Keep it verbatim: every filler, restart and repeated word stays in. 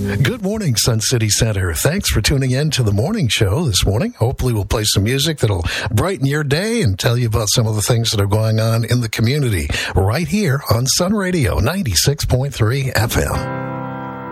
Good morning, Sun City Center. Thanks for tuning in to the morning show this morning. Hopefully we'll play some music that'll brighten your day and tell you about some of the things that are going on in the community right here on Sun Radio ninety-six point three F M.